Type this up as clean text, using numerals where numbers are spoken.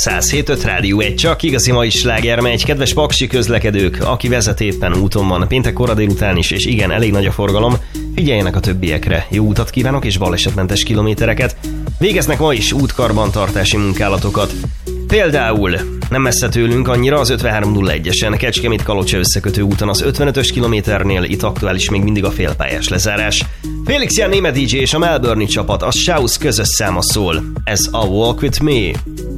107.5 Rádió 1, csak igazi mai sláger megy. Kedves paksi közlekedők, aki vezet éppen úton van, péntek kora délután is, és igen, elég nagy a forgalom, figyeljenek a többiekre. Jó utat kívánok és balesetmentes kilométereket. Végeznek ma is útkarbantartási munkálatokat. Például nem messze tőlünk annyira az 5301-esen Kecskemét-Kalocsa összekötő úton az 55-ös kilométernél, itt aktuális még mindig a félpályás lezárás. Felix Jan német DJ és a Melbourne-i csapat, a Shouse közös száma szól. Ez a Walk With Me.